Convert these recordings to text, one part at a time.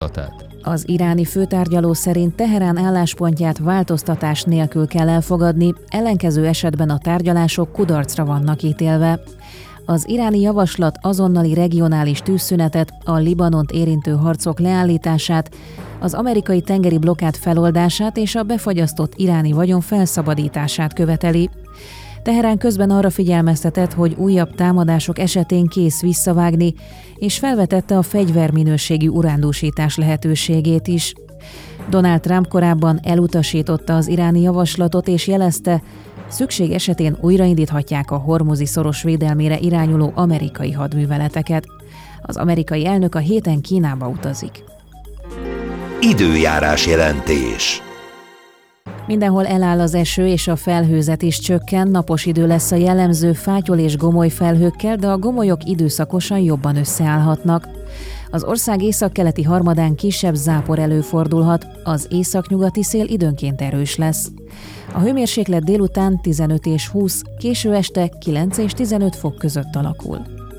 kapcsolatát. Az iráni főtárgyaló szerint Teherán álláspontját változtatás nélkül kell elfogadni, ellenkező esetben a tárgyalások kudarcra vannak ítélve. Az iráni javaslat azonnali regionális tűzszünetet, a Libanont érintő harcok leállítását, az amerikai tengeri blokkád feloldását és a befagyasztott iráni vagyon felszabadítását követeli. Teherán közben arra figyelmeztetett, hogy újabb támadások esetén kész visszavágni, és felvetette a fegyverminőségű urándúsítás lehetőségét is. Donald Trump korábban elutasította az iráni javaslatot és jelezte, szükség esetén újraindíthatják a Hormuzi szoros védelmére irányuló amerikai hadműveleteket. Az amerikai elnök a héten Kínába utazik. Időjárás jelentés. Mindenhol eláll az eső, és a felhőzet is csökken, napos idő lesz a jellemző fátyol és gomoly felhőkkel, de a gomolyok időszakosan jobban összeállhatnak. Az ország északkeleti harmadán kisebb zápor előfordulhat, az északnyugati szél időnként erős lesz. A hőmérséklet délután 15 és 20, késő este 9 és 15 fok között alakul.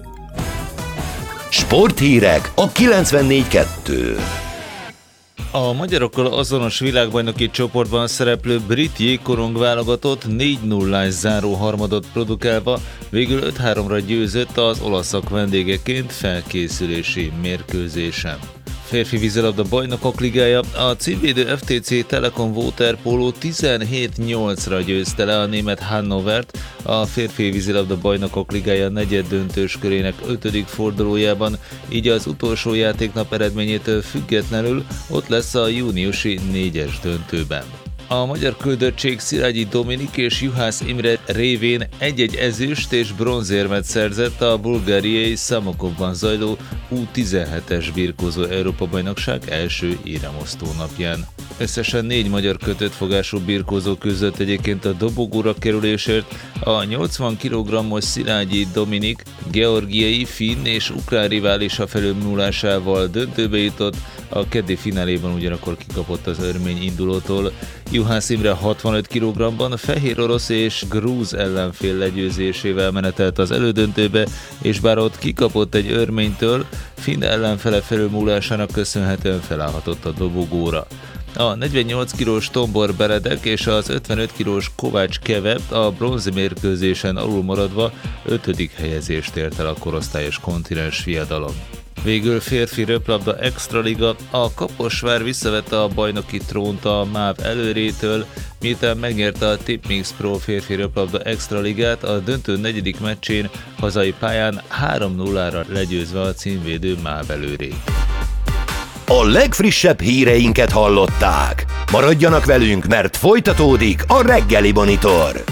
Sporthírek a 94.2. A magyarokkal azonos világbajnoki csoportban szereplő brit jégkorong válogatott 4-0-ás záró harmadot produkálva végül 5-3-ra győzött az olaszok vendégeként felkészülési mérkőzésen. Férfi vízilabda bajnokok ligája, a címvédő FTC Telekom Waterpolo 17-8-ra győzte le a német Hannovert, a férfi vízilabda bajnokok ligája negyeddöntős körének 5. fordulójában, így az utolsó játéknap eredményétől függetlenül ott lesz a júniusi 4-es döntőben. A magyar küldöttség Szilágyi Dominik és Juhász Imre révén egy-egy ezüst és bronzérmet szerzett a bulgáriai Szamokovban zajló U17-es birkózó Európa-bajnokság első éremosztó napján. Összesen 4 magyar kötött fogású birkózó küzdött egyébként a dobogóra kerülésért, a 80 kg-os Szilágyi Dominik georgiai, finn és ukrán riválisa felülmúlásával döntőbe jutott, a keddi fináléban ugyanakkor kikapott az örmény indulótól. Juhász Imre 65 kg-ban fehér orosz és grúz ellenfél legyőzésével menetelt az elődöntőbe, és bár ott kikapott egy örménytől, finn ellenfele felülmúlásának köszönhetően felállhatott a dobogóra. A 48 kilós Tombor Beredek és az 55 kilós Kovács Keve a bronzmérkőzésen alul maradva 5. helyezést ért el a korosztályos kontinens fiadalon. Végül férfi röplabda extraliga, a Kaposvár visszavette a bajnoki trónt a MÁV előrétől, miután megnyerte a Tipmix Pro férfi röplabda extraligát a döntő 4. meccsén hazai pályán 3-0-ra legyőzve a címvédő MÁV előrét. A legfrissebb híreinket hallották. Maradjanak velünk, mert folytatódik a Reggeli Monitor.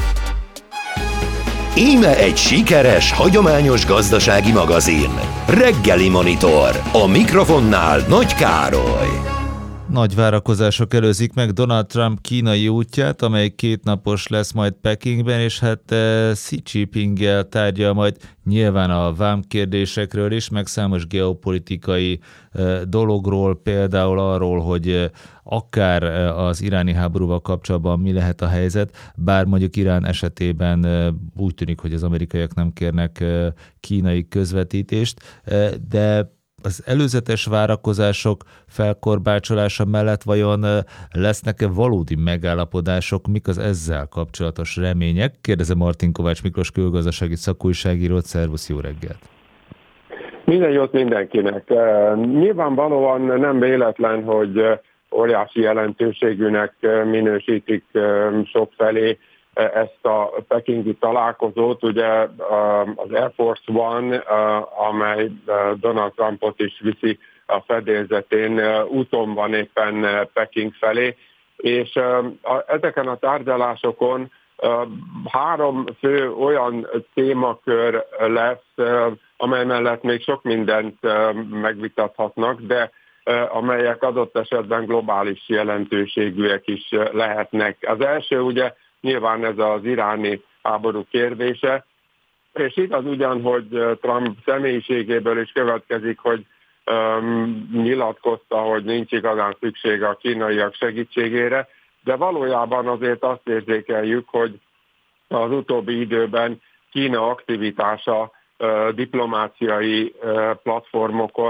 Íme egy sikeres, hagyományos gazdasági magazin. Reggeli Monitor. A mikrofonnál Nagy Károly. Nagy várakozások előzik meg Donald Trump kínai útját, amely 2 napos lesz majd Pekingben, és hát Xi Jinpinggel tárgyal majd nyilván a vámkérdésekről is, meg számos geopolitikai dologról, például arról, hogy akár az iráni háborúval kapcsolatban mi lehet a helyzet, bár mondjuk Irán esetében úgy tűnik, hogy az amerikaiak nem kérnek kínai közvetítést, de az előzetes várakozások felkorbácsolása mellett vajon lesznek-e valódi megállapodások, mik az ezzel kapcsolatos remények? Kérdezem Martin Kovács Miklós külgazdasági szakújságírót, szervusz, jó reggelt! Minden jót mindenkinek. Nyilvánvalóan nem véletlen, hogy óriási jelentőségűnek minősítik sokfelé ezt a pekingi találkozót. Ugye az Air Force One, amely Donald Trumpot is viszi a fedélzetén, úton van éppen Peking felé, és ezeken a tárgyalásokon 3 fő olyan témakör lesz, amely mellett még sok mindent megvitathatnak, de amelyek adott esetben globális jelentőségűek is lehetnek. Az első ugye nyilván ez az iráni háború kérdése, és igaz ugyan, hogy Trump személyiségéből is következik, hogy nyilatkozta, hogy nincs igazán szüksége a kínaiak segítségére, de valójában azért azt érzékeljük, hogy az utóbbi időben Kína aktivitása diplomáciai platformokon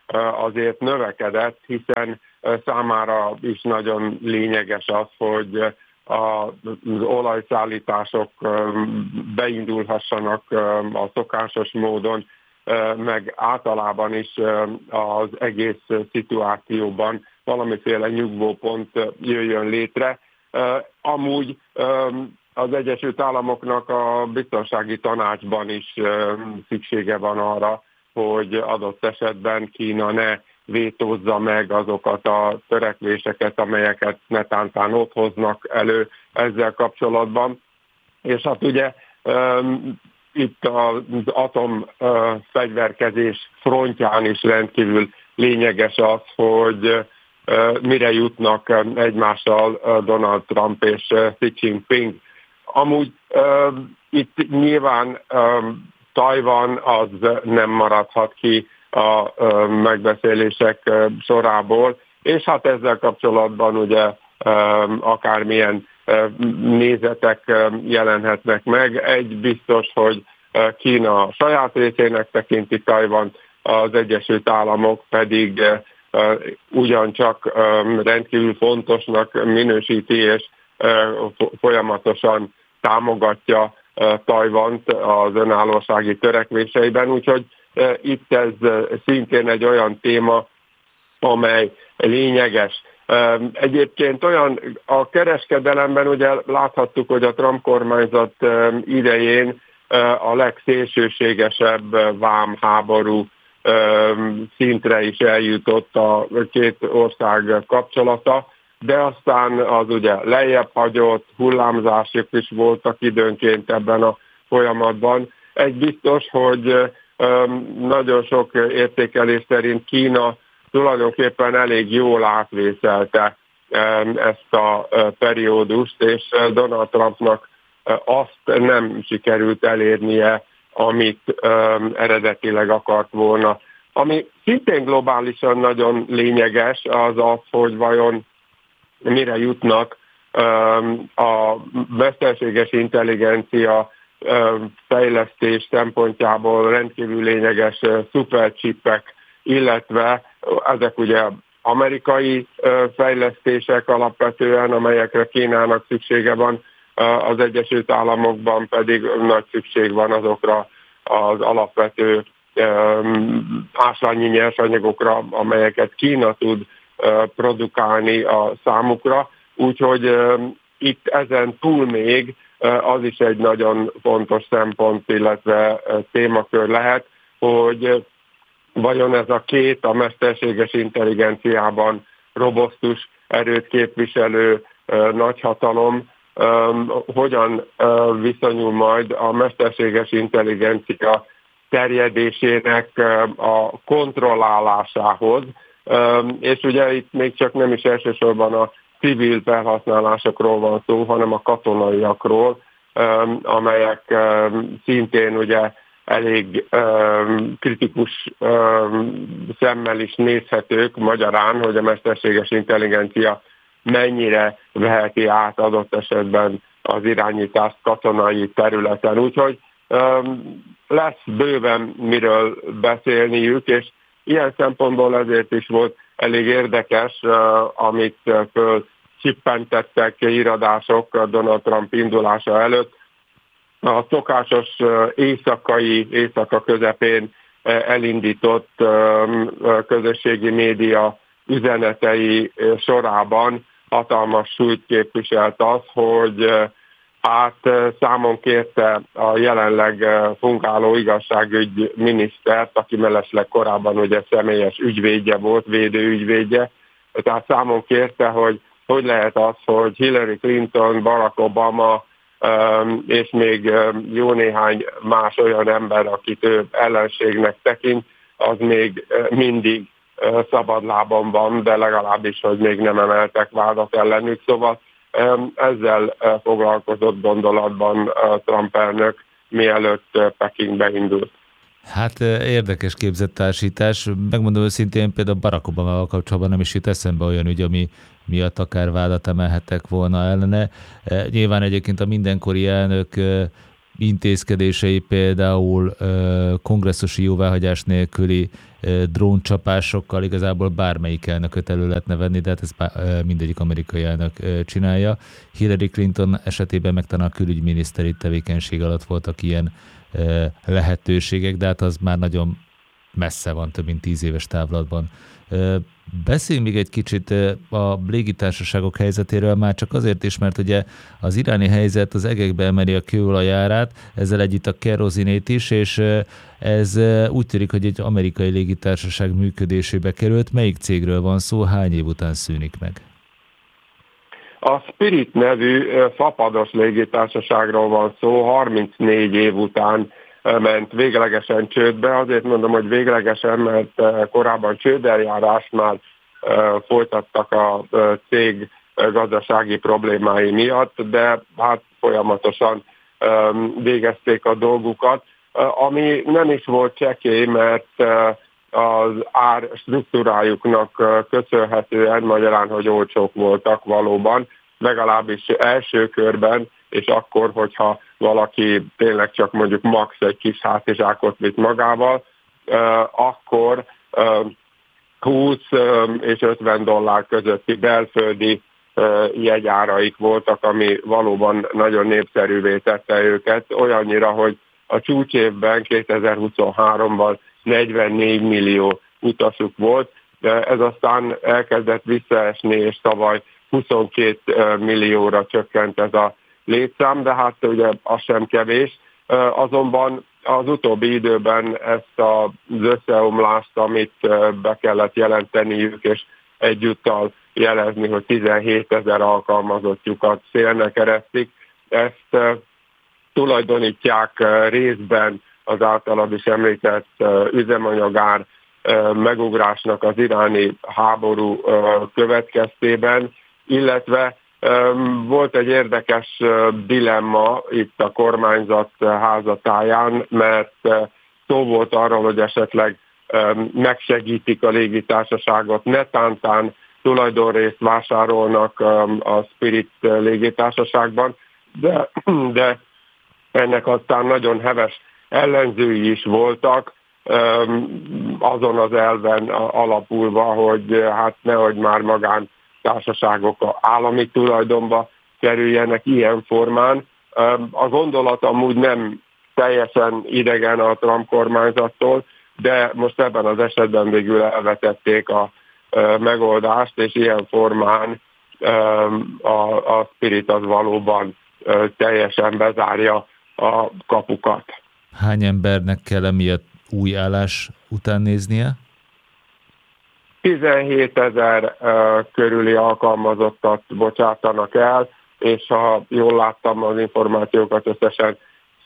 azért növekedett, hiszen számára is nagyon lényeges az, hogy az olajszállítások beindulhassanak a szokásos módon, meg általában is az egész szituációban valamiféle nyugvópont jöjjön létre. Amúgy az Egyesült Államoknak a biztonsági tanácsban is szüksége van arra, hogy adott esetben Kína ne vétózza meg azokat a törekvéseket, amelyeket netántán ott hoznak elő ezzel kapcsolatban. És hát ugye itt az atomfegyverkezés frontján is rendkívül lényeges az, hogy mire jutnak egymással Donald Trump és Xi Jinping. Amúgy itt nyilván Tajvan az nem maradhat ki a megbeszélések sorából, és hát ezzel kapcsolatban ugye akármilyen nézetek jelenhetnek meg. Egy biztos, hogy Kína saját részének tekinti Tajvant, az Egyesült Államok pedig ugyancsak rendkívül fontosnak minősíti, és folyamatosan támogatja Tajvant az önállósági törekvéseiben, úgyhogy itt ez szintén egy olyan téma, amely lényeges. Egyébként a kereskedelemben ugye láthattuk, hogy a Trump kormányzat idején a legszélsőségesebb vámháború szintre is eljutott a két ország kapcsolata, de aztán az ugye lejjebb hagyott, hullámzások is voltak időnként ebben a folyamatban. Egy biztos, hogy nagyon sok értékelés szerint Kína tulajdonképpen elég jól átvészelte ezt a periódust, és Donald Trumpnak azt nem sikerült elérnie, amit eredetileg akart volna. Ami szintén globálisan nagyon lényeges, az az, hogy vajon mire jutnak a mesterséges intelligencia fejlesztés szempontjából rendkívül lényeges szuperchipek, illetve ezek ugye amerikai fejlesztések alapvetően, amelyekre Kínának szüksége van, az Egyesült Államokban pedig nagy szükség van azokra az alapvető ásványi nyersanyagokra, amelyeket Kína tud produkálni a számukra. Úgyhogy itt ezen túl még az is egy nagyon fontos szempont, illetve témakör lehet, hogy vajon ez a két a mesterséges intelligenciában robosztus erőt képviselő nagyhatalom hogyan viszonyul majd a mesterséges intelligencia terjedésének a kontrollálásához, és ugye itt még csak nem is elsősorban a civil felhasználásokról van szó, hanem a katonaiakról, amelyek szintén ugye elég kritikus szemmel is nézhetők, magyarán, hogy a mesterséges intelligencia mennyire veheti át adott esetben az irányítást katonai területen. Úgyhogy lesz bőven miről beszélniük, és ilyen szempontból ezért is volt elég érdekes, amit fölcsippentettek híradások Donald Trump indulása előtt. A szokásos éjszaka közepén elindított közösségi média üzenetei sorában hatalmas súlyt képviselt az, hogy számon kérte a jelenleg fungáló igazságügy minisztert, aki mellesleg korábban ugye személyes ügyvédje volt, védőügyvédje, tehát számon kérte, hogy lehet az, hogy Hillary Clinton, Barack Obama és még jó néhány más olyan ember, akit ő ellenségnek tekint, az még mindig szabadlábon van, de legalábbis, hogy még nem emeltek vádat ellenük. Szóval ezzel foglalkozott gondolatban Trump elnök, mielőtt Pekingbe indult. Hát érdekes képzettársítás. Megmondom őszintén, például Barack Obamával kapcsolatban nem is jut eszembe olyan ügy, ami miatt akár vádat emelhettek volna ellene. Nyilván egyébként a mindenkori elnök intézkedései, például kongresszusi jóváhagyás nélküli dróncsapásokkal igazából bármelyik elnököt elő lehetne venni, de hát ez mindegyik amerikai elnök csinálja. Hillary Clinton esetében meg talán a külügyminiszteri tevékenység alatt voltak ilyen lehetőségek, de hát az már nagyon messze van, több mint 10 éves távlatban. Beszéljünk még egy kicsit a légitársaságok helyzetéről, már csak azért is, mert ugye az iráni helyzet az egekbe emeli a kőolajárát, ezzel együtt a kerozinét is, és ez úgy tűnik, hogy egy amerikai légitársaság működésébe került. Melyik cégről van szó, hány év után szűnik meg? A Spirit nevű fapados légitársaságról van szó, 34 év után ment véglegesen csődbe. Azért mondom, hogy véglegesen, mert korábban csődeljárást már folytattak a cég gazdasági problémái miatt, de hát folyamatosan végezték a dolgukat, ami nem is volt csekély, mert az ár struktúrájuknak köszönhetően, magyarán, hogy olcsók voltak valóban, legalábbis első körben, és akkor, hogyha valaki tényleg csak mondjuk max egy kis hátizsákot vitt magával, akkor 20 és 50 dollár közötti belföldi jegyáraik voltak, ami valóban nagyon népszerűvé tette őket, olyannyira, hogy a csúcsévben 2023-ban 44 millió utasuk volt, de ez aztán elkezdett visszaesni, és tavaly 22 millióra csökkent ez a létszám, de hát ugye az sem kevés. Azonban az utóbbi időben ezt az összeomlást, amit be kellett jelenteniük, és egyúttal jelezni, hogy 17 000 alkalmazottjukat szélnek eresztik, ezt tulajdonítják részben az általad is említett üzemanyagár megugrásnak az iráni háború következtében, illetve volt egy érdekes dilemma itt a kormányzat házatáján, mert szó volt arról, hogy esetleg megsegítik a légitársaságot, netántán tulajdonrészt vásárolnak a Spirit légitársaságban, de ennek aztán nagyon heves ellenzői is voltak, azon az elven alapulva, hogy hát nehogy már magántársaságok a állami tulajdonba kerüljenek ilyen formán. A gondolat amúgy nem teljesen idegen a Trump kormányzattól, de most ebben az esetben végül elvetették a megoldást, és ilyen formán a Spirit az valóban teljesen bezárja a kapukat. Hány embernek kell emiatt új állás után néznie? 17 000 körüli alkalmazottat bocsátanak el, és ha jól láttam az információkat, összesen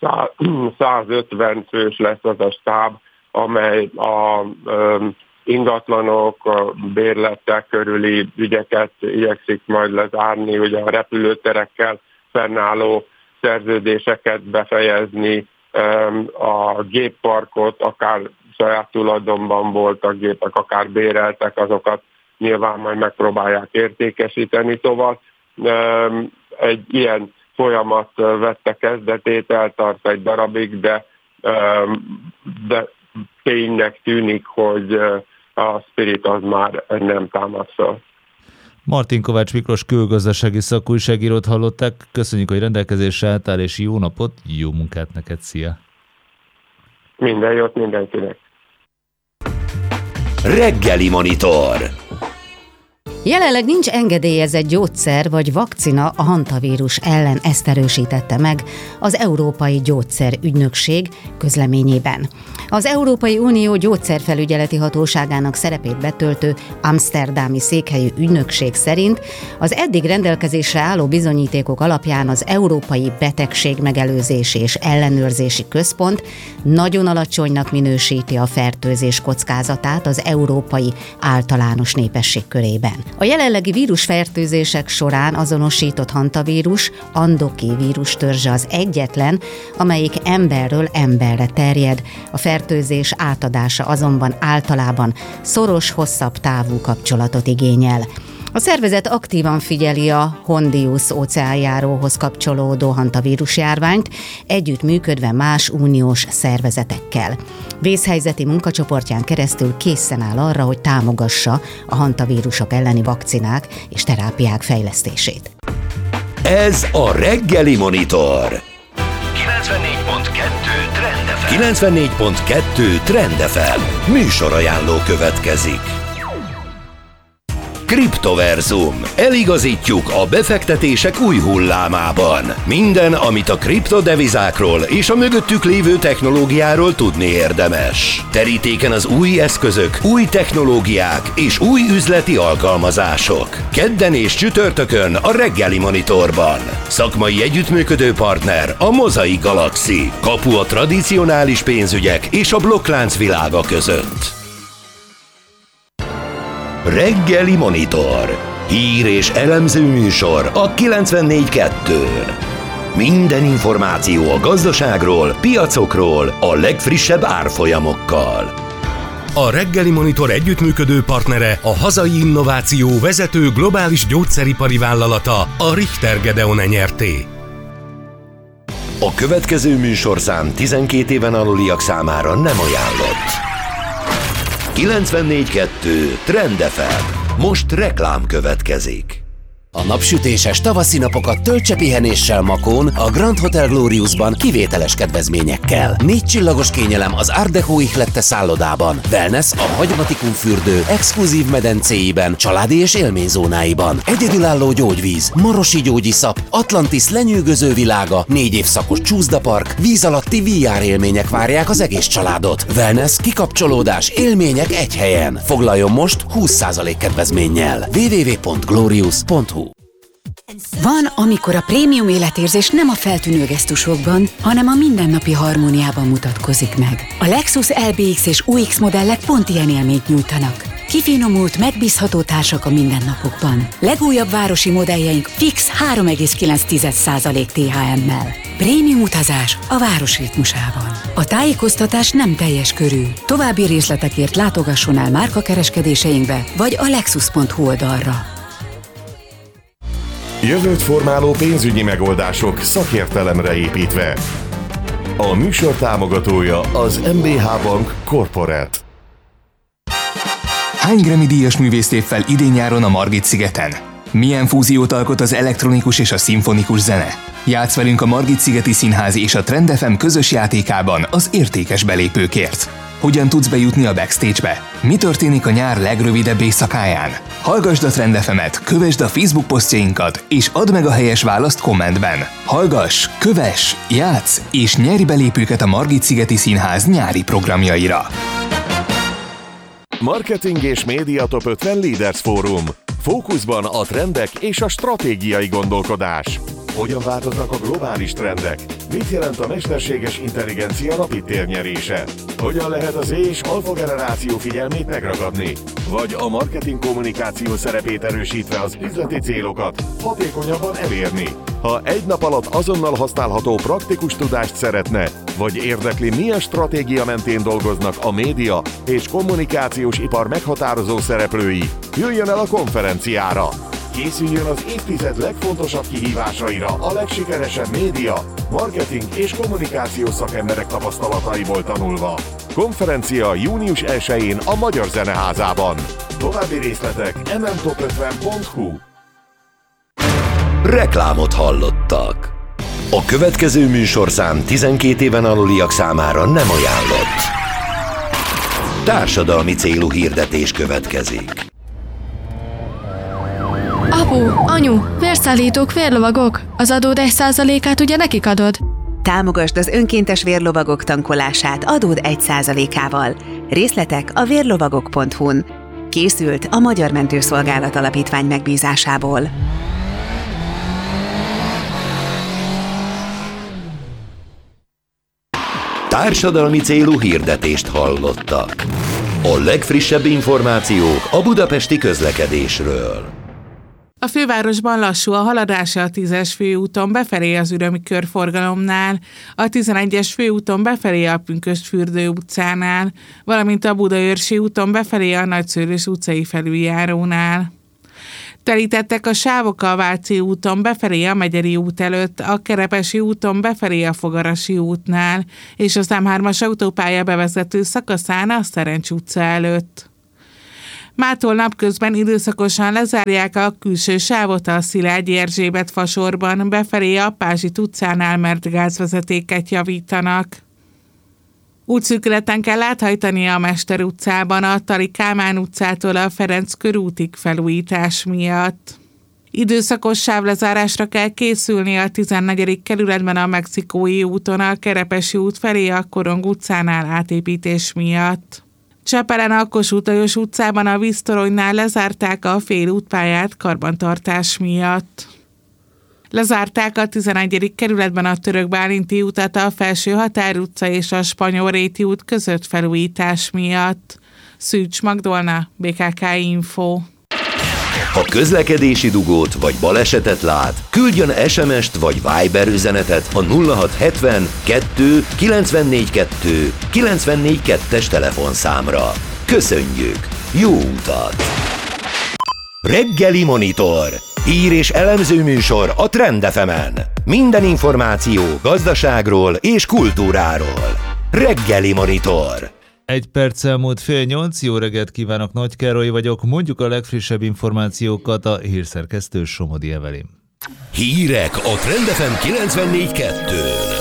150 fős lesz az a stáb, amely a ingatlanok, a bérletek körüli ügyeket igyekszik majd lezárni, ugye a repülőterekkel fennálló szerződéseket befejezni, a gépparkot, akár saját tulajdonban voltak gépek, akár béreltek, azokat nyilván majd megpróbálják értékesíteni. Szóval egy ilyen folyamat vette kezdetét, eltart egy darabig, de tényleg tűnik, hogy a Spirit az már nem támad fel. Martin Kovács Miklós külgazdasági szakújságírót hallották. Köszönjük, hogy rendelkezésre álltál, és jó napot, jó munkát neked, szia! Minden jót mindenkinek! Reggeli Monitor. Jelenleg nincs engedélyezett gyógyszer vagy vakcina a hantavírus ellen, ezt erősítette meg az Európai Gyógyszerügynökség közleményében. Az Európai Unió gyógyszerfelügyeleti hatóságának szerepét betöltő amszterdámi székhelyű ügynökség szerint az eddig rendelkezésre álló bizonyítékok alapján az Európai Betegségmegelőzési és Ellenőrzési Központ nagyon alacsonynak minősíti a fertőzés kockázatát az európai általános népesség körében. A jelenlegi vírusfertőzések során azonosított hantavírus, Andoki vírustörzse az egyetlen, amelyik emberről emberre terjed. A fertőzés átadása azonban általában szoros, hosszabb távú kapcsolatot igényel. A szervezet aktívan figyeli a Hondius óceánjáróhoz kapcsolódó hantavírus járványt, együttműködve más uniós szervezetekkel. Vészhelyzeti munkacsoportján keresztül készen áll arra, hogy támogassa a hantavírusok elleni vakcinák és terápiák fejlesztését. Ez a Reggeli Monitor. 94.2 Trend FM. Műsorajánló következik. Kriptoverzum. Eligazítjuk a befektetések új hullámában. Minden, amit a kriptodevizákról és a mögöttük lévő technológiáról tudni érdemes. Terítéken az új eszközök, új technológiák és új üzleti alkalmazások. Kedden és csütörtökön a Reggeli Monitorban. Szakmai együttműködő partner a Mozaik Galaxy. Kapu a tradicionális pénzügyek és a blokklánc világa között. Reggeli Monitor. Hír és elemző műsor a 94.2-n. Minden információ a gazdaságról, piacokról, a legfrissebb árfolyamokkal. A Reggeli Monitor együttműködő partnere a hazai innováció vezető globális gyógyszeripari vállalata, a Richter Gedeon Nyrt. A következő műsorszám 12 éven aluliak számára nem ajánlott. 94.2 Trend FM. Most reklám következik. A napsütéses tavaszi napokat töltse pihenéssel Makón, a Grand Hotel Gloriusban kivételes kedvezményekkel. 4 csillagos kényelem az Art Deco ihlette szállodában, wellness a Hagyomatikum fürdő exkluzív medencéiben, családi és élményzónáiban, egyedülálló gyógyvíz, marosi gyógyiszap, Atlantis lenyűgöző világa, 4 évszakos csúszdapark, víz alatti VR élmények várják az egész családot. Wellness, kikapcsolódás, élmények egy helyen. Foglaljon most 20% kedvezménnyel. www.glorius.hu. Van, amikor a prémium életérzés nem a feltűnő gesztusokban, hanem a mindennapi harmóniában mutatkozik meg. A Lexus LBX és UX modellek pont ilyen élményt nyújtanak. Kifinomult, megbízható társak a mindennapokban. Legújabb városi modelljeink fix 3,9% THM-mel. Prémium utazás a város ritmusában. A tájékoztatás nem teljes körű. További részletekért látogasson el márkakereskedéseinkbe, vagy a lexus.hu oldalra. Jövőt formáló pénzügyi megoldások szakértelemre építve. A műsor támogatója az MBH Bank Corporate. Hány Grammy díjas művészt lép fel idén-nyáron a Margit-szigeten? Milyen fúziót alkot az elektronikus és a szimfonikus zene? Játsz velünk a Margit-szigeti Színház és a Trend FM közös játékában az értékes belépőkért. Hogyan tudsz bejutni a backstage-be? Mi történik a nyár legrövidebb éjszakáján? Hallgasd a Trend FM-et, kövesd a Facebook posztjainkat, és add meg a helyes választ kommentben. Hallgass, kövess, játsz, és nyerj belépőket a Margit-szigeti Színház nyári programjaira. Marketing és Média Top 50 Leaders Fórum. Fókuszban a trendek és a stratégiai gondolkodás. Hogyan változnak a globális trendek? Mit jelent a mesterséges intelligencia rapid térnyerése? Hogyan lehet az Z és alfa generáció figyelmét megragadni? Vagy a marketing kommunikáció szerepét erősítve az üzleti célokat hatékonyabban elérni? Ha egy nap alatt azonnal használható praktikus tudást szeretne, vagy érdekli, milyen stratégia mentén dolgoznak a média és kommunikációs ipar meghatározó szereplői, jöjjön el a konferenciára! Készüljön az évtized legfontosabb kihívásaira a legsikeresebb média, marketing és kommunikációs szakemberek tapasztalataiból tanulva. Konferencia június 1-én a Magyar Zeneházában. További részletek mmtop50.hu. Reklámot hallottak. A következő műsorszám 12 éven aluliak számára nem ajánlott. Társadalmi célú hirdetés következik. Apu, anyu, vérszállítók, vérlovagok. Az adód 1%-át ugye nekik adod? Támogasd az önkéntes vérlovagok tankolását adód 1%-ával. Részletek a vérlovagok.hu-n. Készült a Magyar Mentőszolgálat Alapítvány megbízásából. Társadalmi célú hirdetést hallottak. A legfrissebb információk a budapesti közlekedésről. A fővárosban lassú a haladása a 10-es főúton befelé az Ürömi körforgalomnál, a 11-es főúton befelé a Pünkösdfürdő utcánál, valamint a Budaörsi úton befelé a Nagyszőlős utcai felüljárónál. Telítettek a sávok a Váci úton befelé a Megyeri út előtt, a Kerepesi úton befelé a Fogarasi útnál, és a M3-as autópálya bevezető szakaszán a Szerencs utca előtt. Mától napközben időszakosan lezárják a külső sávot a Szilágyi Erzsébet fasorban, befelé a Pázsit utcánál, mert gázvezetéket javítanak. Útszűkületen kell áthajtani a Mester utcában, a Tali Kálmán utcától a Ferenc körútig felújítás miatt. Időszakos sávlezárásra kell készülni a 14. kerületben a Mexikói úton, a Kerepesi út felé a Korong utcánál átépítés miatt. Csepelen a Kossuth Lajos utcában a víztoronynál lezárták a félútpályát karbantartás miatt. Lezárták a 11. kerületben a Török Bálinti utat a Felső Határ utca és a Spanyolréti út között felújítás miatt. Szűcs Magdolna, BKK Info. Ha közlekedési dugót vagy balesetet lát, küldjön SMS-t vagy Viber üzenetet a 0670 2 94 2 94 2-es telefonszámra. Köszönjük! Jó utat! Reggeli Monitor. Hír és elemző műsor a Trend FM-en. Minden információ gazdaságról és kultúráról. Reggeli Monitor. 1 perccel múlt 7:30, jó reggelt kívánok, Nagy Károly vagyok, mondjuk a legfrissebb információkat a hírszerkesztő Somodi Evelyn. Hírek a Trend FM 94.2-n.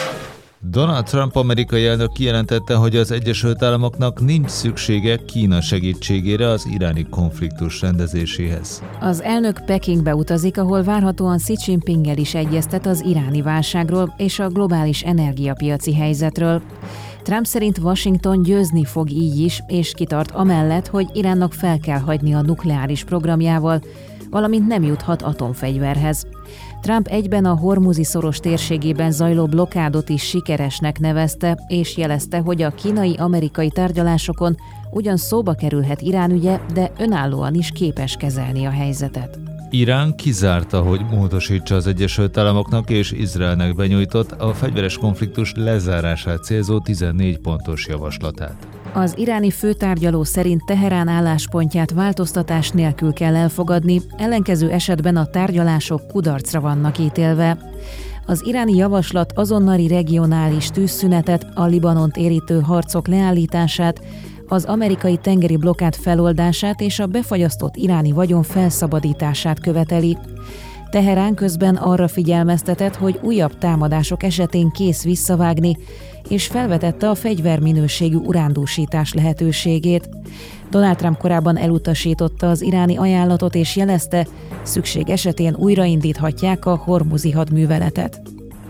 Donald Trump amerikai elnök kijelentette, hogy az Egyesült Államoknak nincs szüksége Kína segítségére az iráni konfliktus rendezéséhez. Az elnök Pekingbe utazik, ahol várhatóan Xi Jinpinggel is egyeztet az iráni válságról és a globális energiapiaci helyzetről. Trump szerint Washington győzni fog így is, és kitart amellett, hogy Iránnak fel kell hagyni a nukleáris programjával, valamint nem juthat atomfegyverhez. Trump egyben a Hormuzi-szoros térségében zajló blokádot is sikeresnek nevezte, és jelezte, hogy a kínai-amerikai tárgyalásokon ugyan szóba kerülhet Irán ügye, de önállóan is képes kezelni a helyzetet. Irán kizárta, hogy módosítsa az Egyesült Államoknak és Izraelnek benyújtott a fegyveres konfliktus lezárását célzó 14 pontos javaslatát. Az iráni főtárgyaló szerint Teherán álláspontját változtatás nélkül kell elfogadni, ellenkező esetben a tárgyalások kudarcra vannak ítélve. Az iráni javaslat azonnali regionális tűzszünetet, a Libanont érintő harcok leállítását, az amerikai tengeri blokkád feloldását és a befagyasztott iráni vagyon felszabadítását követeli. Teherán közben arra figyelmeztetett, hogy újabb támadások esetén kész visszavágni, és felvetette a fegyverminőségű urándúsítás lehetőségét. Donald Trump korábban elutasította az iráni ajánlatot és jelezte, szükség esetén újraindíthatják a Hormuzi hadműveletet.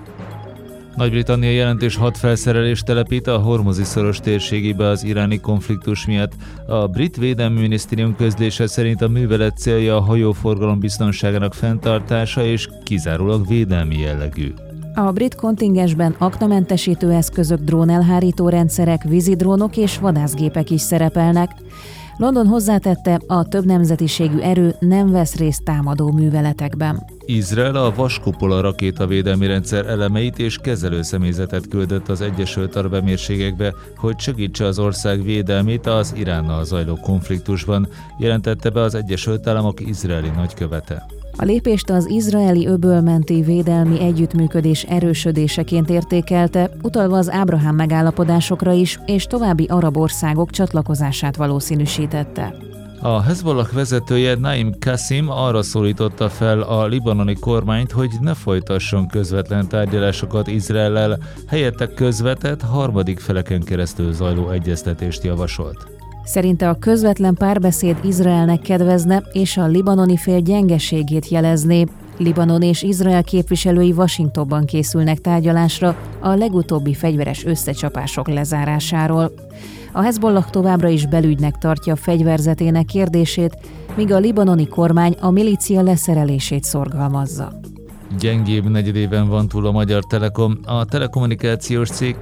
Nagy-Britannia jelentős hadfelszerelést telepít a Hormuzi-szoros térségébe az iráni konfliktus miatt. A brit védelmi minisztérium közlése szerint a művelet célja a hajóforgalom biztonságának fenntartása és kizárólag védelmi jellegű. A brit kontingensben aknamentesítő eszközök, drónelhárító rendszerek, vízidrónok és vadászgépek is szerepelnek. London hozzátette, a több nemzetiségű erő nem vesz részt támadó műveletekben. Izrael a vaskupola rakétavédelmi rendszer elemeit és kezelőszemélyzetet küldött az Egyesült Arab Emírségekbe, hogy segítse az ország védelmét az Iránnal zajló konfliktusban, jelentette be az Egyesült Államok izraeli nagykövete. A lépést az izraeli öbölmenti védelmi együttműködés erősödéseként értékelte, utalva az Ábrahám megállapodásokra is, és további arab országok csatlakozását valószínűsítette. A Hezbollah vezetője Naim Qasim arra szólította fel a libanoni kormányt, hogy ne folytasson közvetlen tárgyalásokat Izraellel, helyette közvetett harmadik feleken keresztül zajló egyeztetést javasolt. Szerinte a közvetlen párbeszéd Izraelnek kedvezne, és a libanoni fél gyengeségét jelezné. Libanon és Izrael képviselői Washingtonban készülnek tárgyalásra a legutóbbi fegyveres összecsapások lezárásáról. A Hezbollah továbbra is belügynek tartja fegyverzetének kérdését, míg a libanoni kormány a milícia leszerelését szorgalmazza. Gyengébb negyedében van túl a Magyar Telekom. A telekommunikációs cég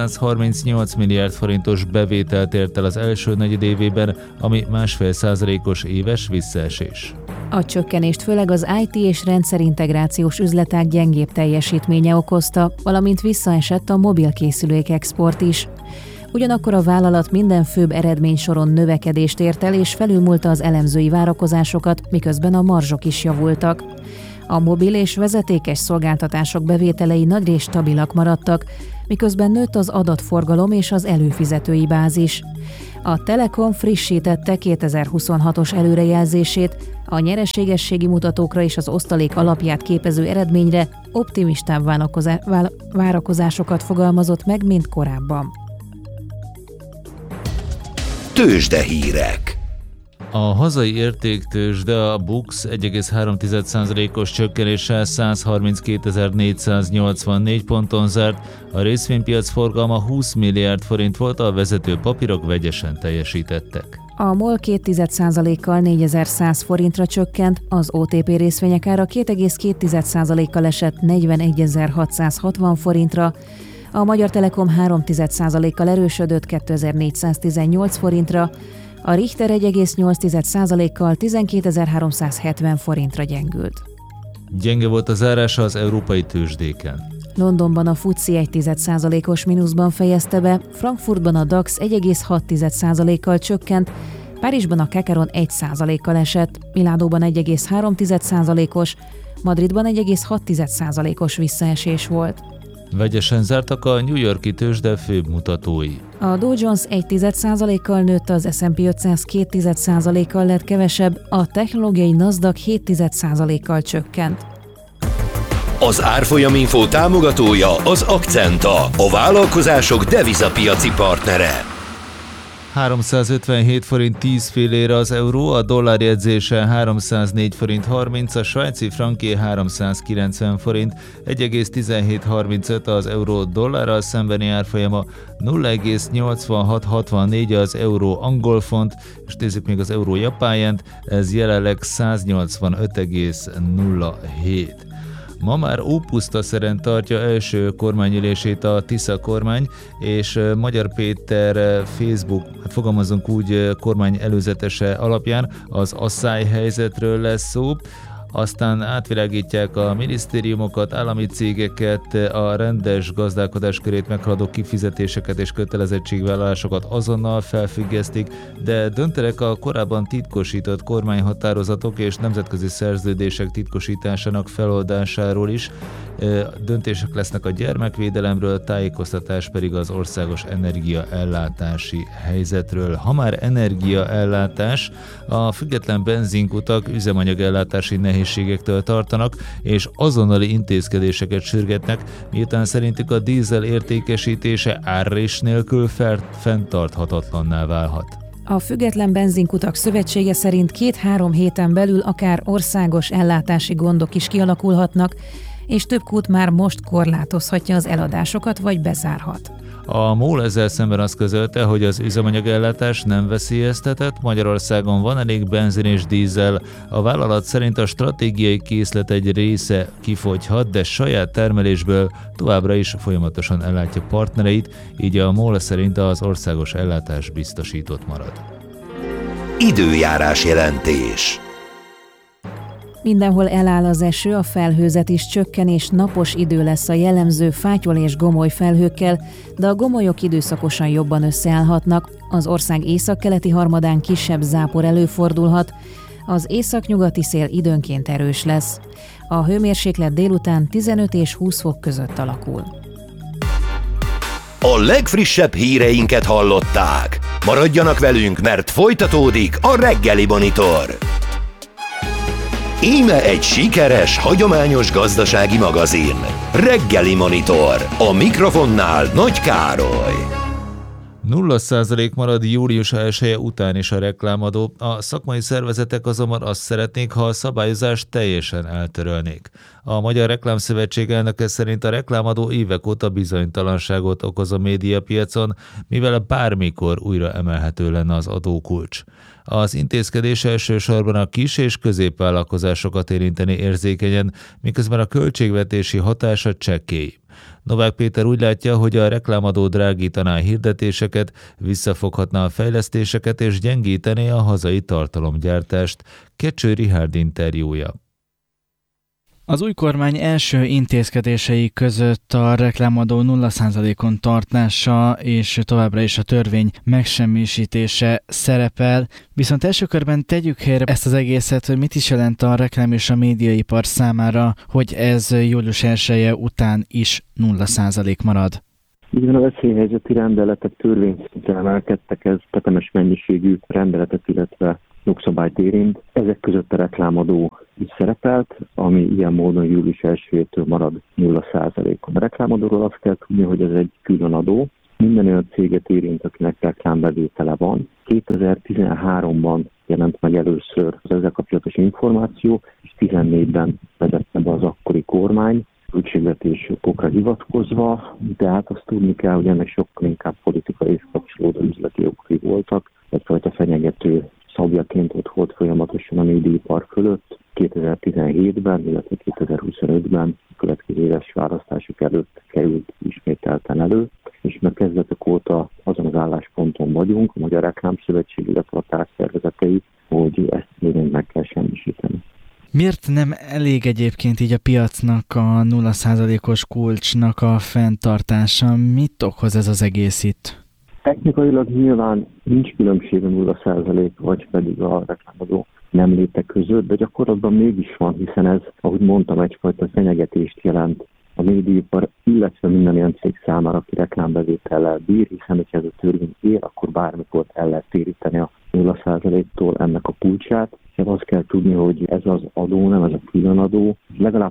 238 milliárd forintos bevételt ért el az első negyedévében, ami 1,5%-os éves visszaesés. A csökkenést főleg az IT és rendszerintegrációs üzletek gyengébb teljesítménye okozta, valamint visszaesett a mobilkészülék export is. Ugyanakkor a vállalat minden főbb eredménysoron növekedést ért el, és felülmúlta az elemzői várakozásokat, miközben a marzsok is javultak. A mobil és vezetékes szolgáltatások bevételei nagyrészt stabilak maradtak, miközben nőtt az adatforgalom és az előfizetői bázis. A Telekom frissítette 2026-os előrejelzését, a nyereségességi mutatókra és az osztalék alapját képező eredményre optimistább várakozásokat fogalmazott meg, mint korábban. Tőzsdehírek. A hazai értéktőzsde, a BUX 1,3%-os csökkenéssel 132.484 ponton zárt, a részvénypiac forgalma 20 milliárd forint volt, a vezető papírok vegyesen teljesítettek. A MOL 2,1%-kal 4100 forintra csökkent, az OTP részvények ára 2,2%-kal esett 41.660 forintra, a Magyar Telekom 3,1%-kal erősödött 2418 forintra, a Richter 1,8%-kal 12.370 forintra gyengült. Gyenge volt a zárása az európai tőzsdéken. Londonban a FTSE 1,1%-os mínuszban fejezte be, Frankfurtban a DAX 1,6%-kal csökkent, Párizsban a Kakaron 1%-kal esett, Milánóban 1,3%-os, Madridban 1,6%-os visszaesés volt. Vegyesen zártak a New York-i tőzsde főbb mutatói. A Dow Jones 1,1%-kal nőtt, az S&P 500 2,1%-kal lett kevesebb, a technológiai Nasdaq 7,1%-kal csökkent. Az Árfolyaminfo támogatója az Akcenta, a vállalkozások devizapiaci partnere. 357 forint 10 fillére az euró, a dollár jegyzése 304 forint 30, a svájci franké 390 forint, 1,1735 az euró dollárral szembeni árfolyama, 0,8664 az euró angol font, és nézzük még az euró japán jent, ez jelenleg 185,07. Ma már ópusztaszeren tartja első kormányülését a Tisza kormány, és Magyar Péter Facebook, fogalmazunk úgy, kormány előzetese alapján az asszályhelyzetről lesz szó. Aztán átvilágítják a minisztériumokat, állami cégeket, a rendes gazdálkodás körét meghaladó kifizetéseket és kötelezettségvállalásokat azonnal felfüggesztik, de döntenek a korábban titkosított kormányhatározatok és nemzetközi szerződések titkosításának feloldásáról is. Döntések lesznek a gyermekvédelemről, tájékoztatás pedig az országos energiaellátási helyzetről. Ha már energiaellátás, a független benzinkutak üzemanyagellátási nehézségektől tartanak, és azonnali intézkedéseket sürgetnek, miután szerintük a dízel értékesítése árrés nélkül fenntarthatatlanná válhat. A Független Benzinkutak Szövetsége szerint 2-3 héten belül akár országos ellátási gondok is kialakulhatnak, és több kút már most korlátozhatja az eladásokat, vagy bezárhat. A MOL ezzel szemben azt közölte, hogy az üzemanyagellátás nem veszélyeztetett, Magyarországon van elég benzin és dízel. A vállalat szerint a stratégiai készlet egy része kifogyhat, de saját termelésből továbbra is folyamatosan ellátja partnereit, így a MOL szerint az országos ellátás biztosított marad. Időjárás jelentés. Mindenhol eláll az eső, a felhőzet is csökken, és napos idő lesz a jellemző fátyol és gomoly felhőkkel, de a gomolyok időszakosan jobban összeállhatnak. Az ország északkeleti harmadán kisebb zápor előfordulhat, az északnyugati szél időnként erős lesz. A hőmérséklet délután 15 és 20 fok között alakul. A legfrissebb híreinket hallották. Maradjanak velünk, mert folytatódik a Reggeli Monitor. Íme egy sikeres, hagyományos gazdasági magazin. Reggeli Monitor. A mikrofonnál Nagy Károly. 0% marad július 1-e után is a reklámadó. A szakmai szervezetek azonban azt szeretnék, ha a szabályozást teljesen eltörölnék. A Magyar Reklámszövetség elnöke szerint a reklámadó évek óta bizonytalanságot okoz a médiapiacon, mivel bármikor újra emelhető lenne az adókulcs. Az intézkedés elsősorban a kis- és középvállalkozásokat érinteni érzékenyen, miközben a költségvetési hatása csekély. Novák Péter úgy látja, hogy a reklámadó drágítaná a hirdetéseket, visszafoghatná a fejlesztéseket és gyengítené a hazai tartalomgyártást. Kecső Rihárd interjúja. Az új kormány első intézkedései között a reklámadó 0%-on tartása és továbbra is a törvény megsemmisítése szerepel. Viszont első körben tegyük helyre ezt az egészet, hogy mit is jelent a reklám és a médiaipar számára, hogy ez július 1-e után is 0% marad. Igen, a veszélyhelyzeti rendeletek törvényszinten emelkedtek, ez tetemes mennyiségű rendeletet, illetve jogszabályt érint. Ezek között a reklámadó is szerepelt, ami ilyen módon július 1-től marad 0%-on. A reklámadóról azt kell tudni, hogy ez egy külön adó. Minden olyan céget érint, akinek reklámbevétele van. 2013-ban jelent meg először az ezzel kapcsolatos információ, és 2014-ben vezette be az akkori kormány, költségvetési okokra hivatkozva, de hát azt tudni kell, hogy ennek sokkal inkább politikai és kapcsolódó üzleti okai voltak. Egyfajta fenyegető szabjaként ott volt folyamatosan a médiaipar fölött. 2017-ben, illetve 2025-ben a következő éves választások előtt került ismételten elő, és meg kezdetek óta azon az állásponton vagyunk, a Magyar Reklámszövetség, illetve a társszervezetei, hogy ezt még meg kell semmisíteni. Miért nem elég egyébként így a piacnak a 0%-os kulcsnak a fenntartása? Mit okoz ez az egész itt? Technikailag nyilván nincs különbség a 0% vagy pedig a reklámadó nem léte között, de gyakorlatban mégis van, hiszen ez, ahogy mondtam, egyfajta fenyegetést jelent a médiaipar, illetve minden olyan cég számára, aki reklámbevétellel bír, hiszen hogyha ez a törvény ér, akkor bármikor el lehet téríteni a 0%-tól ennek a kulcsát. És azt kell tudni, hogy ez az adó, nem ez a külön adó, legalább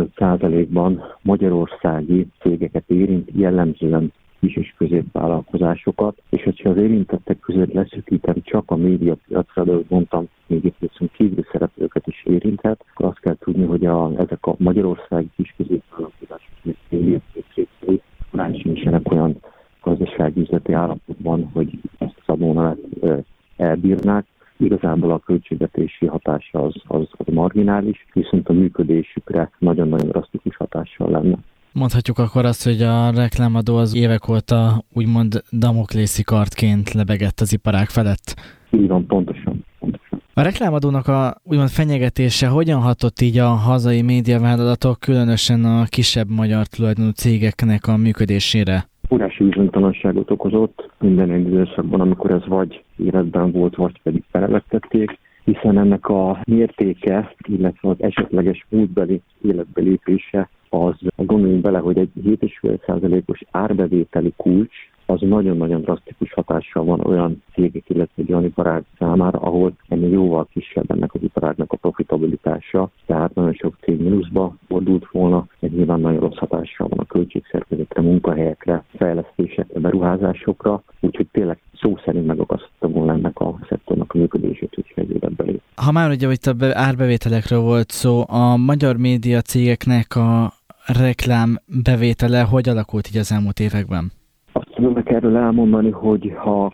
65%-ban magyarországi cégeket érint, jellemzően kis és középvállalkozásokat, és hogyha az érintettek között leszűkítem csak a médiapiacra, de ahogy mondtam, médiapiacon kívüli szereplőket is érinthet, akkor azt kell tudni, hogy ezek a magyarországi kis középvállalkozások, mint médiapiacok, már sincsenek olyan gazdasági üzleti állapotban, hogy ezt a szabónát elbírnák. Igazából a költségvetési hatása az marginális, viszont a működésükre nagyon-nagyon drasztikus hatással lenne. Mondhatjuk akkor azt, hogy a reklámadó az évek óta úgymond damoklészi kardként lebegett az iparág felett. Így van, pontosan. A reklámadónak a úgymond fenyegetése hogyan hatott így a hazai médiavállalatok, különösen a kisebb magyar tulajdonú cégeknek a működésére? Óriási bizonytalanságot okozott minden időszakban, amikor ez vagy életben volt, vagy pedig felevettették, hiszen ennek a mértéke, illetve az esetleges múltbeli életbe lépése, az gondoljunk bele, hogy egy 7,5%-os árbevételi kulcs, az nagyon-nagyon drasztikus hatással van olyan cégek, illetve egy olyan iparág számára, ahol ennél jóval kisebb ennek az iparágnak a profitabilitása, tehát nagyon sok cég mínuszba fordult volna, egy nyilván nagyon rossz hatással van a költségszerkezetre, munkahelyekre, fejlesztésekre, beruházásokra, úgyhogy tényleg szó szerint megakasztotta volna ennek a szektornak a működését, hogyha egy életbe lép. Ha már ugye itt a árbevételekről volt szó, a magyar média cégeknek a reklámbevétele hogy alakult így az elmúlt években? Azt tudom erről elmondani, hogy ha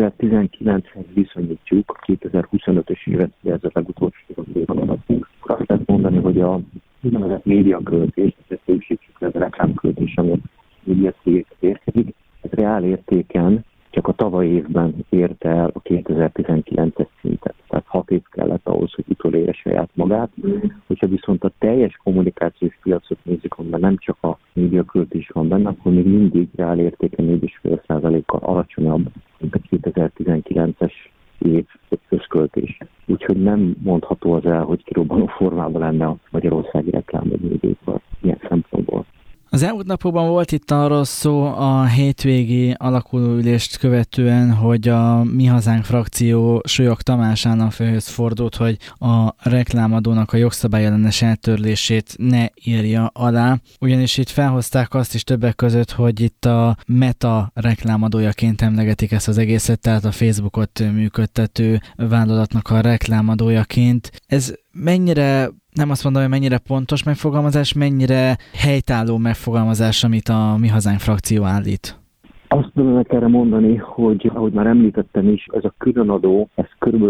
2019-hez viszonyítjuk, a 2025-ös évet, ez a legutolsó évben adunk, akkor azt lehet mondani, hogy a úgynevezett médiaköltés, ezt szépsítsük le, a reklámköltés, ami a médiacégeket érkezik, ez reál értéken csak a tavaly évben érte el a 2019-es szintet. Tehát 6 év kellett ahhoz, hogy utolérje saját magát. Hogyha viszont a teljes kommunikációs piacot nézzük, amiben nem csak a médiaköltés van benne, akkor még mindig reál értéke 4,5%-kal alacsonyabb, mint a 2019-es év közköltés. Úgyhogy nem mondható az el, hogy kirobbanó formában lenne a magyarországi reklámmédiaipar ilyen szempontból. Az elmúlt napokban volt itt arról szó a hétvégi alakulóülést követően, hogy a Mi Hazánk frakció Súlyog Tamás államfőhöz fordult, hogy a reklámadónak a jogszabályellenes eltörlését ne írja alá. Ugyanis itt felhozták azt is többek között, hogy itt a Meta reklámadójaként emlegetik ezt az egészet, tehát a Facebookot működtető vállalatnak a reklámadójaként. Ez mennyire, nem azt mondom, hogy mennyire pontos megfogalmazás, mennyire helytálló megfogalmazás, amit a Mi Hazánk frakció állít? Azt tudom erre mondani, hogy ahogy már említettem is, ez a különadó, ez kb.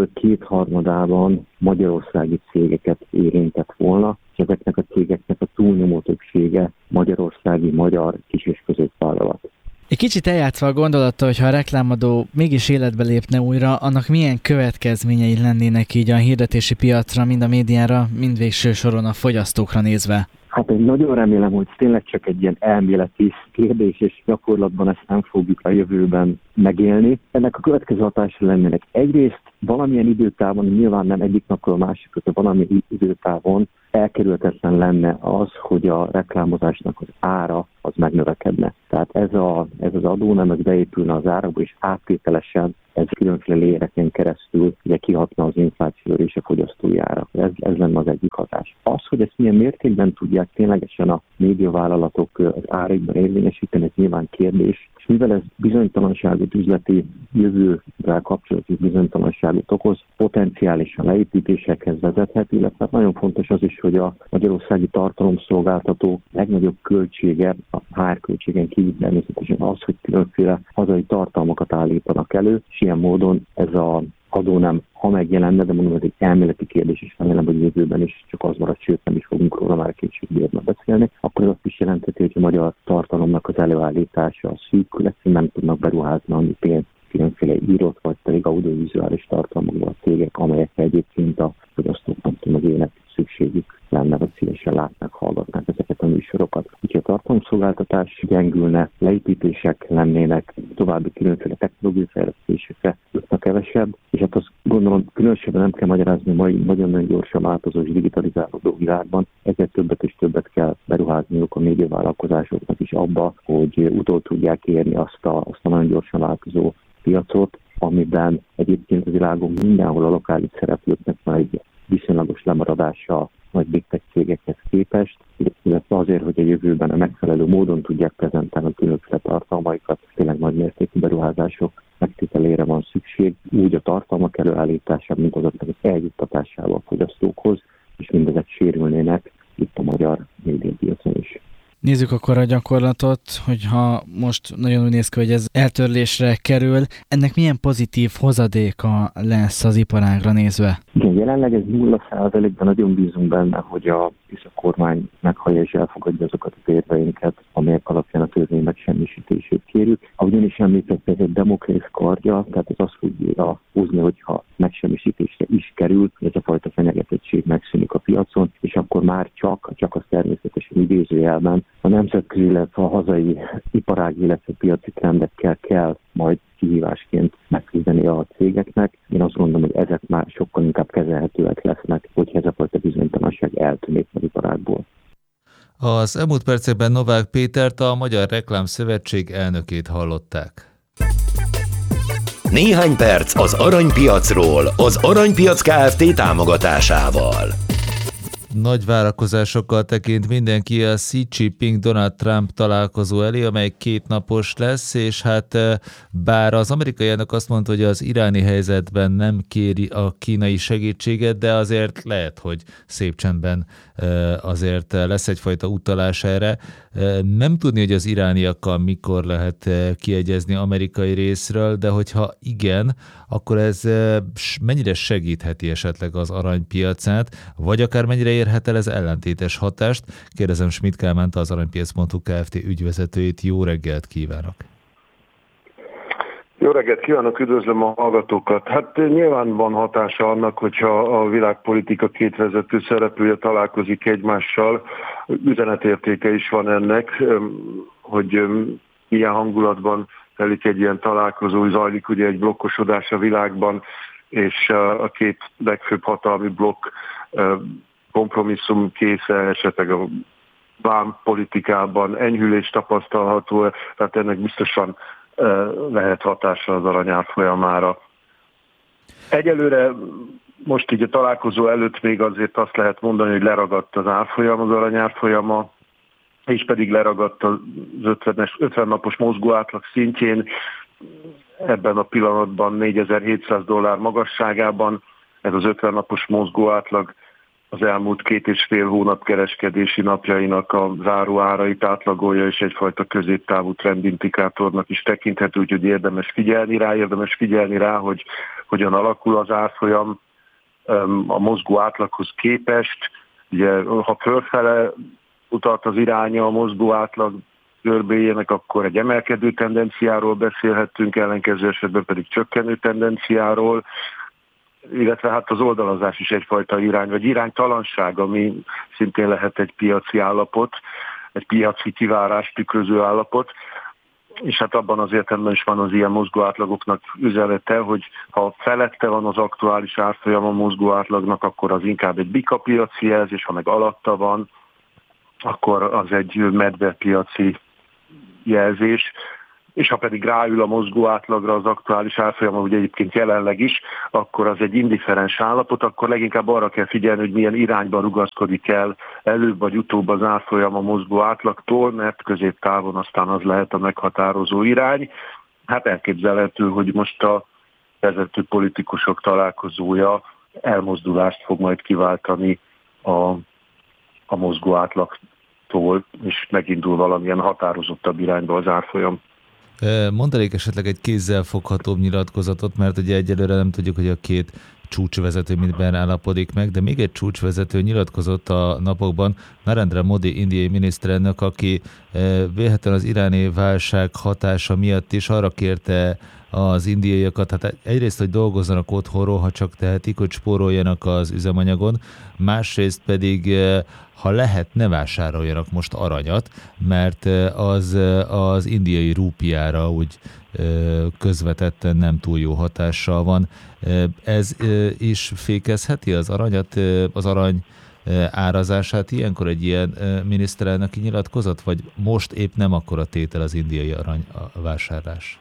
2/3 magyarországi cégeket érintett volna, és ezeknek a cégeknek a túlnyomó többsége magyarországi magyar kis- és középvállalat. Egy kicsit eljátszva a gondolattal, hogyha a reklámadó mégis életbe lépne újra, annak milyen következményei lennének így a hirdetési piacra, mind a médiára, mind végső soron a fogyasztókra nézve? Hát én nagyon remélem, hogy tényleg csak egy ilyen elméleti kérdés, és gyakorlatban ezt nem fogjuk a jövőben megélni. Ennek a következő hatása lennének. Egyrészt valamilyen időtávon, nyilván nem egyik napról a másikra, de valamilyen időtávon elkerülhetetlen lenne az, hogy a reklámozásnak az ára az megnövekedne. Tehát ez az adó nem beépülne az árakba, és áttételesen ez különféle léreken keresztül ugye kihatna az inflációra és a fogyasztói ára. Ez lenne az egyik hatás. Az, hogy ezt milyen mértékben tudják ténylegesen a médiavállalatok az áraikban érvényesíteni, ez nyilván kérdés. És mivel ez bizonytalanságot, üzleti jövővel kapcsolatos bizonytalanságot okoz, potenciálisan leépítésekhez vezethet, illetve nagyon fontos az is, hogy a magyarországi tartalomszolgáltató legnagyobb költsége, a HR-költségen kívül természetesen az, hogy különféle hazai tartalmakat állítanak elő, és ilyen módon ez az adó nem, ha megjelenne, de mondom, ez egy elméleti kérdés, és remélem, hogy jövőben is csak az marad, sőt nem is fogunk róla már később beszélni, akkor azt is jelentheti, hogy a magyar tartalomnak az előállítása a szűkül, nem tudnak beruházni annyi pénzt különféle írott, vagy pedig audiovizuális tartalmakban a cégek, amelyek egyébként a fogyasztóknak tudnak élet szükségük lenne, vagy szívesen látnak, hallgatnak ezeket a műsorokat. Úgyhogy a tartalomszolgáltatás gyengülne, leépítések lennének, további különféle technológiai fejlesztésekre jutnak kevesebb, és hát azt gondolom, különösebben nem kell magyarázni mai nagyon-nagyon gyorsan változó és digitalizálódó világban, ezért többet és többet kell beruházniuk a médiavállalkozásoknak is abba, hogy utol tudják érni azt a nagyon gyorsan változó piacot, amiben egyébként a világon mindenhol a lokális szereplőknek van egy viszonylagos lemaradása a nagy big tech cégekhez képest, illetve azért, hogy a jövőben a megfelelő módon tudják prezentálni a különféle tartalmaikat, tényleg nagy mértékű beruházások megtételére van szükség, úgy a tartalmak előállításában, mint azoknak az eljuttatásával a fogyasztókhoz, és mindezek sérülnének itt a magyar médiapiacon is. Nézzük akkor a gyakorlatot, hogyha most nagyon úgy néz ki, hogy ez eltörlésre kerül, ennek milyen pozitív hozadéka lesz az iparágra nézve? Igen, jelenleg ez 0%-ban nagyon bízunk benne, hogy a kormány meghallja és elfogadja azokat az érveinket, amelyek alapján a törvény megsemmisítését kérjük. Ahogy is említett, ez egy Damoklész kardja, tehát ez azt fogja húzni, hogyha megsemmisítésre is kerül, hogy ez a fajta fenyegetettség megszűnik a piacon, és akkor már csak az természetesen idézőjelben a nemzetközi, illetve a hazai iparági, illetve piaci trendekkel kell majd kihívásként megküzdeni a cégeknek. Én azt gondolom, hogy ezek már sokkal inkább kezelhetőek lesznek, hogyha ez a fajta bizonytalanság eltűnik az iparágból. Az elmúlt percekben Novák Pétert, a Magyar Reklámszövetség elnökét hallották. Néhány perc az aranypiacról, az Aranypiac Kft. Támogatásával. Nagy várakozásokkal tekint mindenki a Xi Jinping-Donald Trump találkozó elé, amely 2 napos lesz, és hát bár az amerikai elnök azt mondta, hogy az iráni helyzetben nem kéri a kínai segítséget, de azért lehet, hogy szép csendben azért lesz egyfajta utalás erre. Nem tudni, hogy az irániakkal mikor lehet kiegyezni amerikai részről, de hogyha igen, akkor ez mennyire segítheti esetleg az aranypiacát, vagy akár mennyire érhet el ez ellentétes hatást? Kérdezem Schmidt Kálmánt, az aranypiac.hu Kft. Ügyvezetőjét. Jó reggelt kívánok! Jó reggelt kívánok, üdvözlöm a hallgatókat. Hát nyilván van hatása annak, hogyha a világpolitika két vezető szereplője találkozik egymással. Üzenetértéke is van ennek, hogy ilyen hangulatban telik egy ilyen találkozó, zajlik ugye egy blokkosodás a világban, és a két legfőbb hatalmi blokk kompromisszum késze, esetleg a vámpolitikában enyhülés tapasztalható, tehát ennek biztosan lehet hatása az aranyárfolyamára. Egyelőre most így a találkozó előtt még azért azt lehet mondani, hogy leragadt az árfolyam, az aranyárfolyama, és pedig leragadt az 50 napos mozgó átlag szintjén, ebben a pillanatban $4700 magasságában. Ez az 50 napos mozgó átlag az elmúlt 2,5 hónap kereskedési napjainak a záróárait átlagolja, és egyfajta középtávú trendindikátornak is tekinthető, úgyhogy érdemes figyelni rá, hogy hogyan alakul az árfolyam a mozgó átlaghoz képest. Ugye, ha fölfele utalt az iránya a mozgó átlag, görbéjének, akkor egy emelkedő tendenciáról beszélhettünk, ellenkező esetben pedig csökkenő tendenciáról, illetve hát az oldalazás is egyfajta irány, vagy iránytalanság, ami szintén lehet egy piaci állapot, egy piaci kivárás tükröző állapot, és hát abban az értelemben is van az ilyen mozgóátlagoknak üzenete, hogy ha felette van az aktuális árfolyam a mozgóátlagnak, akkor az inkább egy bikapiaci jelzés, ha meg alatta van, akkor az egy medvepiaci jelzés, és ha pedig ráül a mozgó átlagra az aktuális árfolyam, ugye egyébként jelenleg is, akkor az egy indifferens állapot, akkor leginkább arra kell figyelni, hogy milyen irányba rugaszkodik el előbb vagy utóbb az árfolyam a mozgó átlagtól, mert középtávon aztán az lehet a meghatározó irány. Hát elképzelhető, hogy most a vezető politikusok találkozója elmozdulást fog majd kiváltani a mozgó átlagtól, és megindul valamilyen határozottabb irányba az árfolyam. Mondanék esetleg egy kézzelfoghatóbb nyilatkozatot, mert ugye egyelőre nem tudjuk, hogy a két csúcsvezető miben állapodik meg, de még egy csúcsvezető nyilatkozott a napokban, Narendra Modi indiai miniszterelnök, aki vélhetően az iráni válság hatása miatt is arra kérte az indiaiakat, hát egyrészt, hogy dolgozzanak otthonról, ha csak tehetik, hogy spóroljanak az üzemanyagon, másrészt pedig, ha lehet, ne vásároljanak most aranyat, mert az indiai rúpiára úgy közvetetten nem túl jó hatással van. Ez is fékezheti az aranyat, az arany árazását ilyenkor egy ilyen miniszterelnöki nyilatkozat, vagy most épp nem akkora tétel az indiai aranyvásárlás?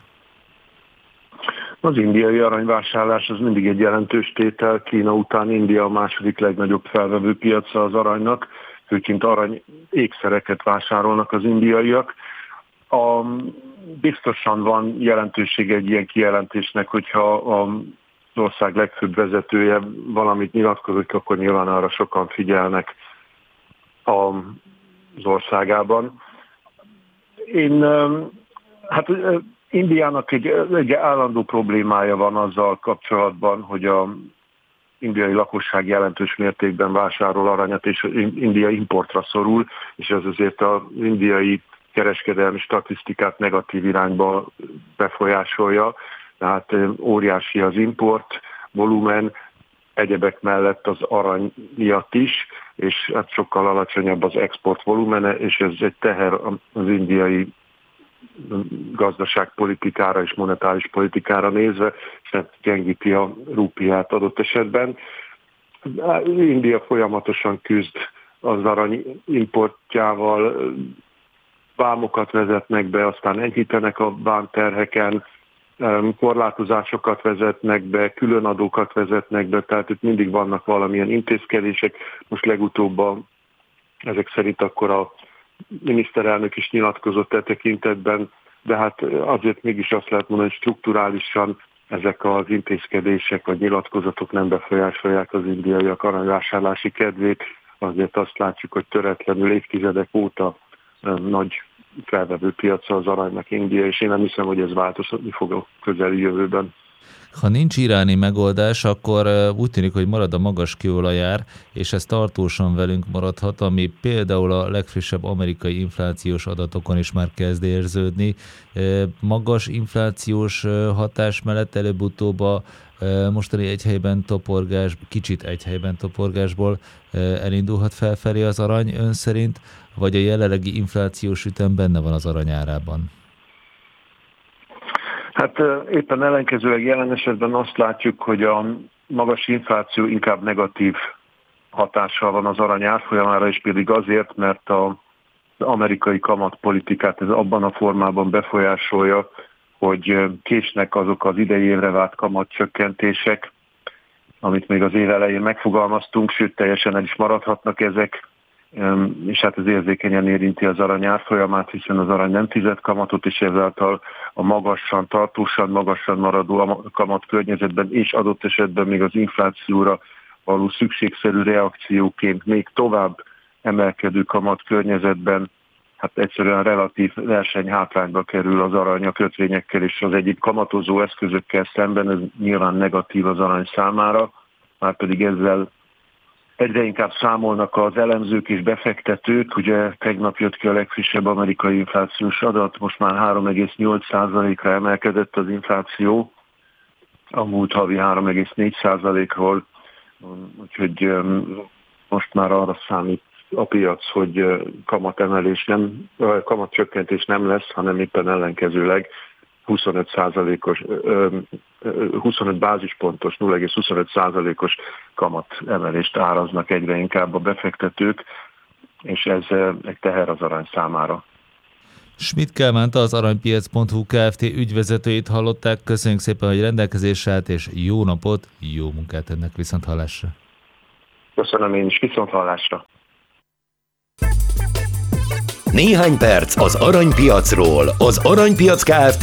Az indiai aranyvásárlás az mindig egy jelentős tétel. Kína után India a második legnagyobb felvevő piaca az aranynak, főként arany ékszereket vásárolnak az indiaiak. Biztosan van jelentősége egy ilyen kijelentésnek, hogyha az ország legfőbb vezetője valamit nyilatkozik, akkor nyilván arra sokan figyelnek az országában. Indiának egy állandó problémája van azzal kapcsolatban, hogy az indiai lakosság jelentős mértékben vásárol aranyat, és India importra szorul, és ez azért az indiai kereskedelmi statisztikát negatív irányba befolyásolja, tehát óriási az import volumen, egyebek mellett az arany miatt is, és hát sokkal alacsonyabb az export volumene, és ez egy teher az indiai gazdaságpolitikára és monetáris politikára nézve, és gyengíti a rúpiát adott esetben. India folyamatosan küzd az arany importjával, vámokat vezetnek be, aztán enyhítenek a vámterheken, korlátozásokat vezetnek be, különadókat vezetnek be, tehát itt mindig vannak valamilyen intézkedések. Most legutóbb ezek szerint akkor a miniszterelnök is nyilatkozott e tekintetben, de hát azért mégis azt lehet mondani, hogy strukturálisan ezek az intézkedések vagy nyilatkozatok nem befolyásolják az indiaiak aranyvásárlási kedvét. Azért azt látjuk, hogy töretlenül évtizedek óta nagy felvevő piaca az aranynak India, és én nem hiszem, hogy ez változni fog a közeli jövőben. Ha nincs iráni megoldás, akkor úgy tűnik, hogy marad a magas kőolajár, és ez tartósan velünk maradhat, ami például a legfrissebb amerikai inflációs adatokon is már kezd érződni. Magas inflációs hatás mellett előbb-utóbb a mostani kicsit egy helyben toporgásból elindulhat felfelé az arany ön szerint, vagy a jelenlegi inflációs ütem benne van az arany árában? Hát éppen ellenkezőleg jelen esetben azt látjuk, hogy a magas infláció inkább negatív hatással van az arany árfolyamára, és pedig azért, mert az amerikai kamatpolitikát ez abban a formában befolyásolja, hogy késnek azok az idei évre várt kamatcsökkentések, amit még az év elején megfogalmaztunk, sőt teljesen el is maradhatnak ezek, és hát ez érzékenyen érinti az arany árfolyamát, hiszen az arany nem fizet kamatot, és ezáltal a tartósan magasan maradó kamat környezetben, és adott esetben még az inflációra való szükségszerű reakcióként még tovább emelkedő kamat környezetben, hát egyszerűen relatív versenyhátrányba kerül az arany a kötvényekkel, és az egyik kamatozó eszközökkel szemben ez nyilván negatív az arany számára, márpedig ezzel egyre inkább számolnak az elemzők és befektetők. Ugye tegnap jött ki a legfrissebb amerikai inflációs adat, most már 3,8%-ra emelkedett az infláció, a múlt havi 3,4%-ról, úgyhogy most már arra számít a piac, hogy kamatcsökkentés nem lesz, hanem éppen ellenkezőleg 25 bázispontos, 0,25%-os kamat emelést áraznak egyre inkább a befektetők, és ez egy teher az arany számára. Schmidt Kálmánt, az aranypiac.hu Kft. Ügyvezetőjét hallották. Köszönjük szépen, hogy rendelkezésre állt, és jó napot, jó munkát ennek, viszonthallásra. Köszönöm én is, viszonthallásra. Néhány perc az aranypiacról. Az Aranypiac Kft.